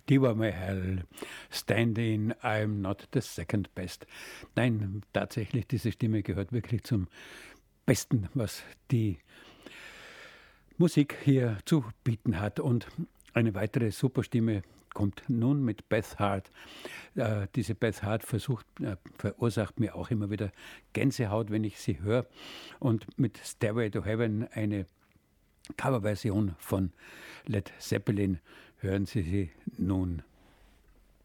Die war mal hell. Standing, I'm not the second best. Nein, tatsächlich, diese Stimme gehört wirklich zum Besten, was die Musik hier zu bieten hat. Und eine weitere Superstimme kommt nun mit Beth Hart. Diese Beth Hart verursacht mir auch immer wieder Gänsehaut, wenn ich sie höre. Und mit Stairway to Heaven eine Coverversion von Led Zeppelin hören Sie sie nun.